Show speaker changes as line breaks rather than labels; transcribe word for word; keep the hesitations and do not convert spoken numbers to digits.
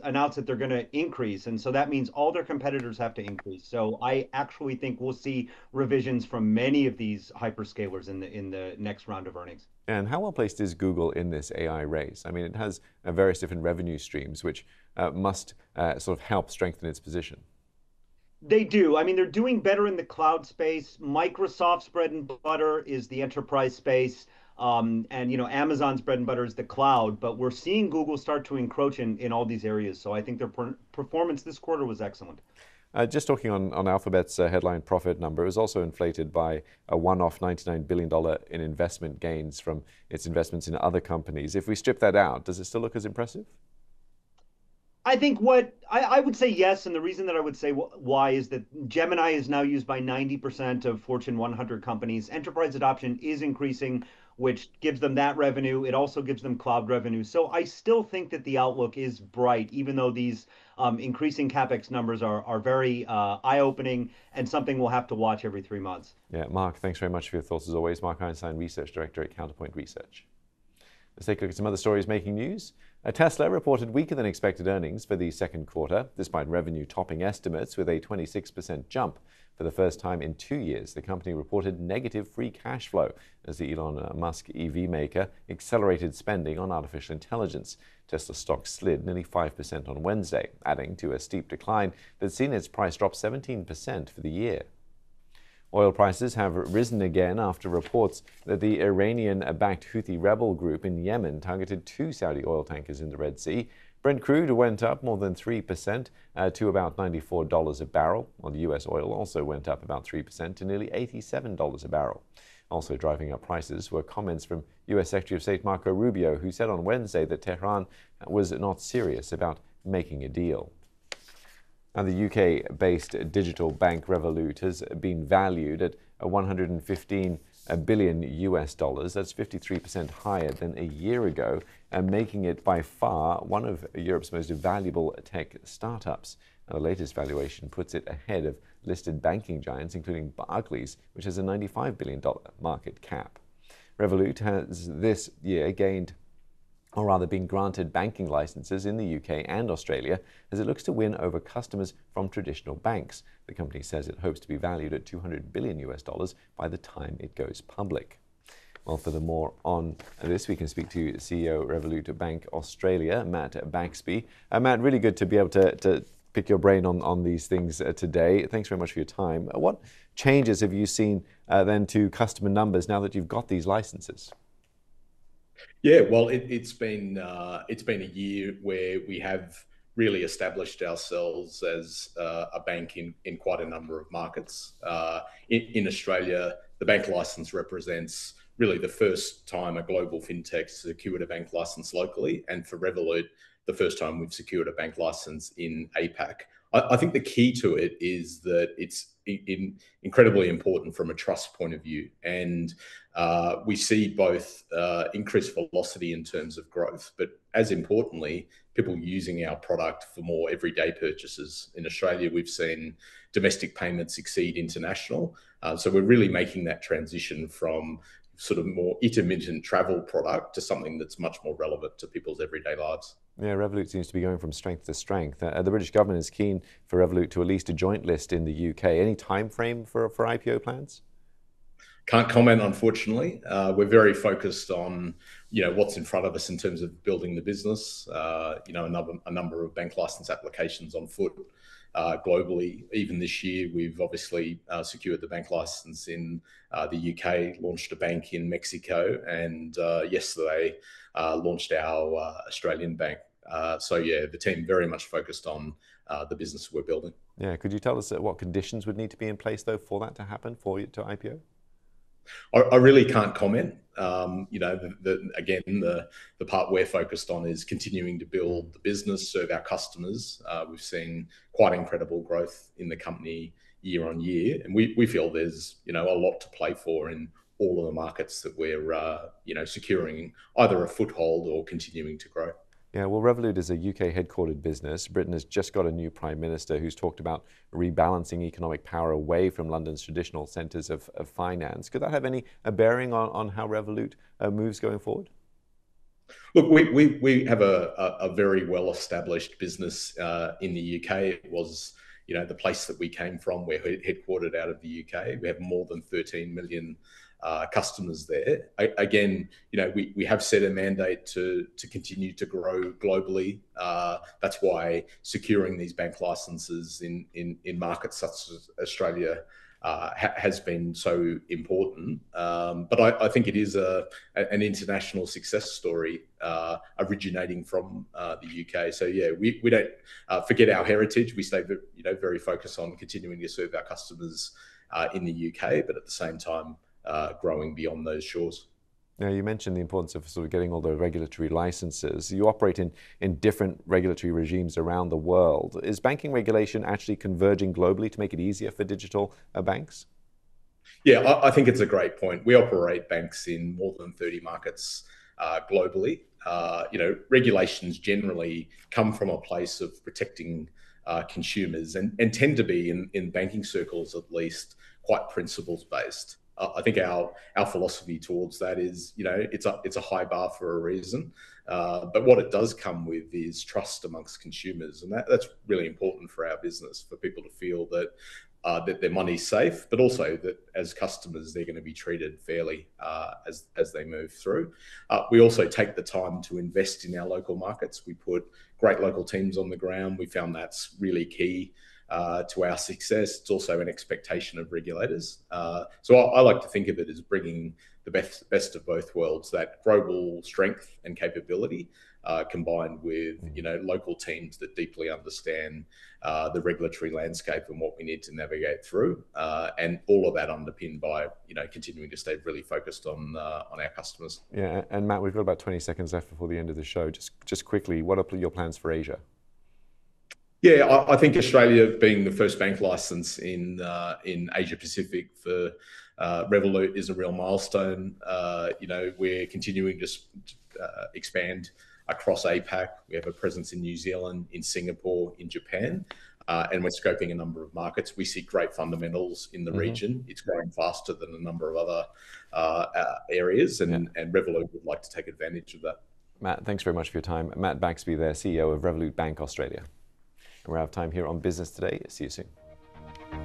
announced that they're going to increase, and so that means all their competitors have to increase. So I actually think we'll see revisions from many of these hyperscalers in the in the next round of earnings.
And how well placed is Google in this A I race? I mean, it has uh, various different revenue streams, which uh, must uh, sort of help strengthen its position.
They do. I mean, they're doing better in the cloud space. Microsoft's bread and butter is the enterprise space. Um, and you know, Amazon's bread and butter is the cloud, but we're seeing Google start to encroach in, in all these areas. So I think their per performance this quarter was excellent.
Uh, just talking on, on Alphabet's uh, headline profit number, it was also inflated by a one-off ninety-nine billion dollars in investment gains from its investments in other companies. If we strip that out, does it still look as impressive?
I think what I, I would say yes, and the reason that I would say wh why is that Gemini is now used by ninety percent of Fortune one hundred companies. Enterprise adoption is increasing, which gives them that revenue. It also gives them cloud revenue. So I still think that the outlook is bright, even though these um, increasing CapEx numbers are, are very uh, eye-opening and something we'll have to watch every three months.
Yeah, Mark, thanks very much for your thoughts as always. Mark Einstein, Research Director at Counterpoint Research. Let's take a look at some other stories making news. Uh, Tesla reported weaker than expected earnings for the second quarter, despite revenue topping estimates with a twenty-six percent jump. For the first time in two years, the company reported negative free cash flow as the Elon Musk E V maker accelerated spending on artificial intelligence. Tesla stock slid nearly five percent on Wednesday, adding to a steep decline that's seen its price drop seventeen percent for the year. Oil prices have risen again after reports that the Iranian-backed Houthi rebel group in Yemen targeted two Saudi oil tankers in the Red Sea. Brent crude went up more than three percent uh, to about ninety-four dollars a barrel, while the U S oil also went up about three percent to nearly eighty-seven dollars a barrel. Also driving up prices were comments from U S Secretary of State Marco Rubio, who said on Wednesday that Tehran was not serious about making a deal. Now, the U K-based digital bank Revolut has been valued at one hundred fifteen billion U S dollars. That's fifty-three percent higher than a year ago, and making it by far one of Europe's most valuable tech startups. Now, the latest valuation puts it ahead of listed banking giants, including Barclays, which has a ninety-five billion dollars market cap. Revolut has this year gained or rather been granted banking licenses in the U K and Australia as it looks to win over customers from traditional banks. The company says it hopes to be valued at two hundred billion U S dollars by the time it goes public. Well, for the more on this, we can speak to C E O Revolut Bank Australia, Matt Baxby. Uh, Matt, really good to be able to, to pick your brain on, on these things uh, today. Thanks very much for your time. Uh, what changes have you seen uh, then to customer numbers now that you've got these licenses?
Yeah, well, it, it's been uh, it's been a year where we have really established ourselves as uh, a bank in, in quite a number of markets. Uh, in, in Australia, the bank license represents really the first time a global fintech secured a bank license locally, and for Revolut, the first time we've secured a bank license in APAC. I, I think the key to it is that it's in, incredibly important from a trust point of view, and uh, we see both uh, increased velocity in terms of growth, but as importantly, people using our product for more everyday purchases. In Australia, we've seen domestic payments exceed international, uh, so we're really making that transition from sort of more intermittent travel product to something that's much more relevant to people's everyday lives.
Yeah, Revolut seems to be going from strength to strength. Uh, the British government is keen for Revolut to at least a joint list in the U K. Any time frame for, for I P O plans?
Can't comment, unfortunately. Uh, we're very focused on, you know, what's in front of us in terms of building the business. Uh, you know, a number, a number of bank license applications on foot uh, globally. Even this year, we've obviously uh, secured the bank license in uh, the U K, launched a bank in Mexico, and uh, yesterday uh, launched our uh, Australian bank. Uh, so yeah, the team very much focused on uh, the business we're building.
Yeah, could you tell us what conditions would need to be in place though for that to happen, for you to I P O?
I, I really can't comment. Um, you know, the, the, again, the the part we're focused on is continuing to build the business, serve our customers. Uh, we've seen quite incredible growth in the company year on year, and we we feel there's you know a lot to play for in all of the markets that we're uh, you know securing either a foothold or continuing to grow.
Yeah, well, Revolut is a U K headquartered business. Britain has just got a new prime minister who's talked about rebalancing economic power away from London's traditional centres of, of finance. Could that have any a bearing on, on how Revolut uh, moves going forward?
Look, we, we, we have a, a, a very well-established business uh, in the U K. It was, you know, the place that we came from. We're headquartered out of the U K. We have more than thirteen million uh, customers there. I, again, you know, we, we have set a mandate to, to continue to grow globally. Uh, that's why securing these bank licenses in, in, in markets such as Australia Uh, ha has been so important. Um, but I, I think it is a, a, an international success story uh, originating from uh, the U K. So yeah, we, we don't uh, forget our heritage. We stay you know, very focused on continuing to serve our customers uh, in the U K, but at the same time, uh, growing beyond those shores.
Now, you mentioned the importance of sort of getting all the regulatory licenses. You operate in, in different regulatory regimes around the world. Is banking regulation actually converging globally to make it easier for digital uh, banks?
Yeah, I, I think it's a great point. We operate banks in more than thirty markets uh, globally. Uh, you know, regulations generally come from a place of protecting uh, consumers and, and tend to be, in, in banking circles at least, quite principles-based. I think our our philosophy towards that is, you know, it's a it's a high bar for a reason, uh, but what it does come with is trust amongst consumers, and that, that's really important for our business, for people to feel that uh, that their money's safe, but also that as customers they're going to be treated fairly uh, as as they move through. Uh, we also take the time to invest in our local markets. We put great local teams on the ground. We found that's really key Uh, to our success. It's also an expectation of regulators. Uh, so I, I like to think of it as bringing the best best of both worlds, that global strength and capability uh, combined with, you know, local teams that deeply understand uh, the regulatory landscape and what we need to navigate through, uh, and all of that underpinned by, you know, continuing to stay really focused on uh, on our customers.
Yeah, and Matt, we've got about twenty seconds left before the end of the show. Just just quickly, what are your plans for Asia?
Yeah, I, I think Australia being the first bank license in uh, in Asia Pacific for uh, Revolut is a real milestone. Uh, you know, we're continuing to uh, expand across APAC. We have a presence in New Zealand, in Singapore, in Japan, uh, and we're scoping a number of markets. We see great fundamentals in the mm-hmm. region. It's growing faster than a number of other uh, uh, areas, and, yeah. and Revolut would like to take advantage of that.
Matt, thanks very much for your time. Matt Baxby there, C E O of Revolut Bank Australia. And we're out of time here on Business Today. See you soon.